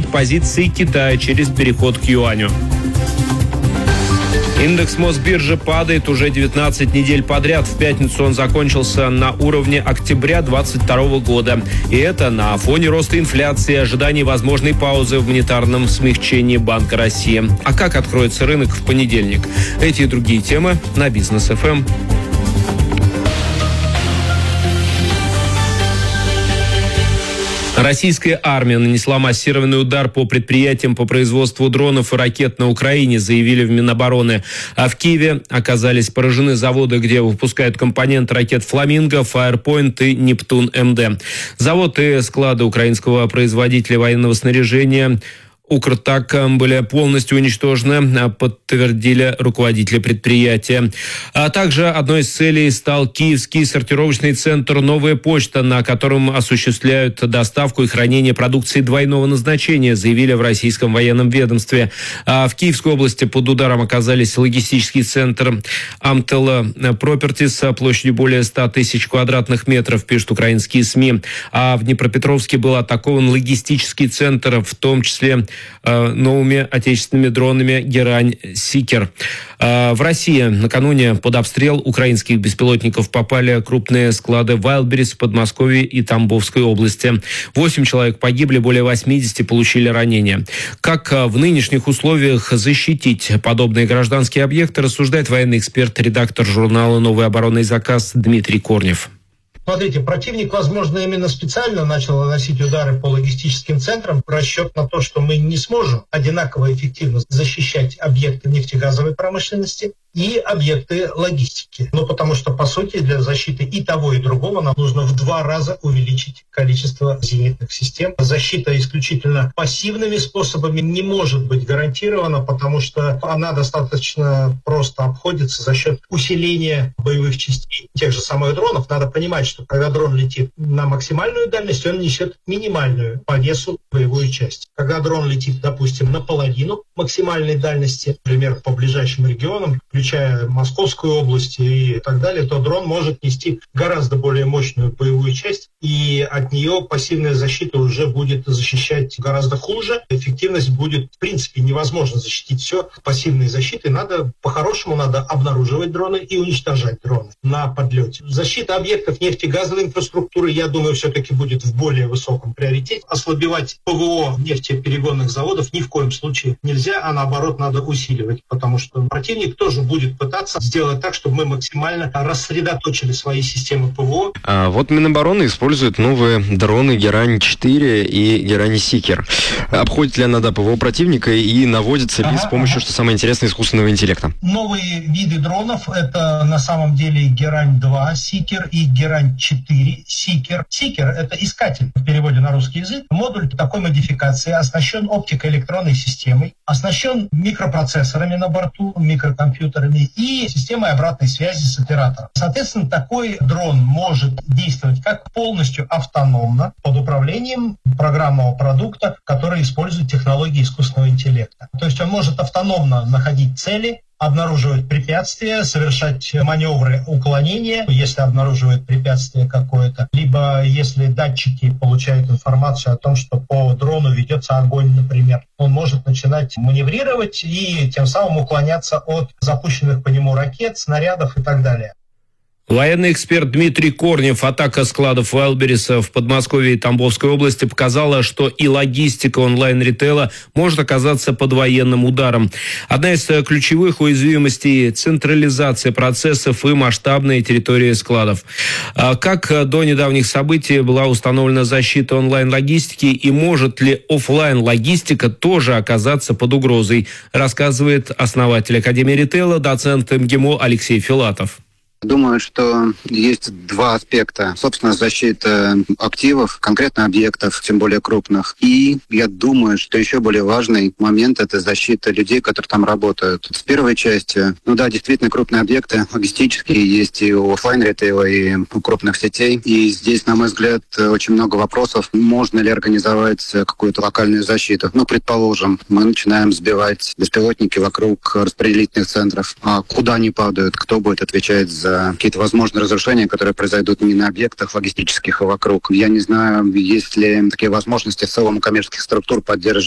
позиции Китая через переход к юаню. Индекс Мосбиржи падает уже 19 недель подряд. В пятницу он закончился на уровне октября 2022 года. И это на фоне роста инфляции и ожиданий возможной паузы в монетарном смягчении Банка России. А как откроется рынок в понедельник? Эти и другие темы на Бизнес ФМ. Российская армия нанесла массированный удар по предприятиям по производству дронов и ракет на Украине, заявили в Минобороны. А в Киеве оказались поражены заводы, где выпускают компоненты ракет «Фламинго», «Фаерпойнт» и «Нептун-МД». Завод и склады украинского производителя военного снаряжения «Укртак» были полностью уничтожены, подтвердили руководители предприятия. А также одной из целей стал киевский сортировочный центр «Новая почта», на котором осуществляют доставку и хранение продукции двойного назначения, заявили в российском военном ведомстве. А в Киевской области под ударом оказались логистический центр «Амтела Пропертис» площадью более 100 тысяч квадратных метров, пишут украинские СМИ. А в Днепропетровске был атакован логистический центр, в том числе новыми отечественными дронами «Герань-Сикер». В России накануне под обстрел украинских беспилотников попали крупные склады Wildberries в Подмосковье и Тамбовской области. 8 человек погибли, более 80 получили ранения. Как в нынешних условиях защитить подобные гражданские объекты, рассуждает военный эксперт, редактор журнала «Новый оборонный заказ» Дмитрий Корнев. Смотрите, противник, возможно, именно специально начал наносить удары по логистическим центрам в расчет на то, что мы не сможем одинаково эффективно защищать объекты нефтегазовой промышленности и объекты логистики. Потому что, по сути, для защиты и того, и другого нам нужно в 2 раза увеличить количество зенитных систем. Защита исключительно пассивными способами не может быть гарантирована, потому что она достаточно просто обходится за счет усиления боевых частей тех же самых дронов. Надо понимать, что когда дрон летит на максимальную дальность, он несет минимальную по весу боевую часть. Когда дрон летит, допустим, наполовину максимальной дальности, например, по ближайшим регионам, включая Московскую область и так далее, то дрон может нести гораздо более мощную боевую часть, и от нее пассивная защита уже будет защищать гораздо хуже. Эффективность будет, в принципе, невозможно защитить все пассивной защитой. По-хорошему, надо обнаруживать дроны и уничтожать дроны на подлете. Защита объектов нефтегазовой инфраструктуры, я думаю, все-таки будет в более высоком приоритете. Ослабевать ПВО нефтеперегонных заводов ни в коем случае нельзя, а наоборот надо усиливать, потому что противник тоже будет пытаться сделать так, чтобы мы максимально рассредоточили свои системы ПВО. Вот Минобороны использует новые дроны Герань-4 и Герань-Сикер. Обходит ли она ПВО противника и наводится ли с помощью, что самое интересное, искусственного интеллекта? Новые виды дронов — это на самом деле Герань-2 Сикер и Герань-4 Сикер. Сикер — это искатель в переводе на русский язык. Модуль такой модификации оснащен оптико-электронной системой, оснащен микропроцессорами на борту, микрокомпьютерами и системой обратной связи с оператором. Соответственно, такой дрон может действовать как полностью автономно под управлением программного продукта, который использует технологии искусственного интеллекта. То есть он может автономно находить цели, обнаруживать препятствия, совершать маневры уклонения, если обнаруживает препятствие какое-то, либо если датчики получают информацию о том, что по дрону ведется огонь, например, он может начинать маневрировать и тем самым уклоняться от запущенных по нему ракет, снарядов и так далее. Военный эксперт Дмитрий Корнев. Атака складов Wildberries в Подмосковье и Тамбовской области показала, что и логистика онлайн-ритейла может оказаться под военным ударом. Одна из ключевых уязвимостей – централизация процессов и масштабные территории складов. Как до недавних событий была установлена защита онлайн-логистики и может ли офлайн-логистика тоже оказаться под угрозой, рассказывает основатель Академии ритейла, доцент МГИМО Алексей Филатов. Думаю, что есть 2 аспекта. Собственно, защита активов, конкретно объектов, тем более крупных. И я думаю, что еще более важный момент – это защита людей, которые там работают. С первой части, действительно, крупные объекты логистические есть и у офлайн-ритейла, и у крупных сетей. И здесь, на мой взгляд, очень много вопросов. Можно ли организовать какую-то локальную защиту? Предположим, мы начинаем сбивать беспилотники вокруг распределительных центров. А куда они падают? Кто будет отвечать за какие-то возможные разрушения, которые произойдут не на объектах логистических, а вокруг. Я не знаю, есть ли такие возможности в целом у коммерческих структур поддерживать